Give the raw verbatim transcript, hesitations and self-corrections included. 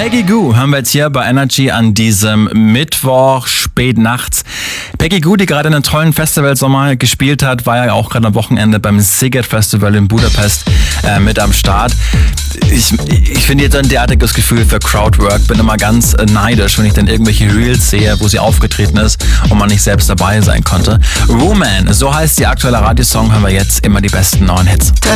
Peggy Gou haben wir jetzt hier bei Energy an diesem Mittwoch spät nachts. Peggy Gou, die gerade in einem tollen Festivalsommer gespielt hat, war ja auch gerade am Wochenende beim Sziget Festival in Budapest äh, mit am Start. Ich, ich finde jetzt ein derartiges Gefühl für Crowdwork. Bin immer ganz äh, neidisch, wenn ich dann irgendwelche Reels sehe, wo sie aufgetreten ist und man nicht selbst dabei sein konnte. Woman, so heißt die aktuelle Radiosong, haben wir jetzt immer die besten neuen Hits.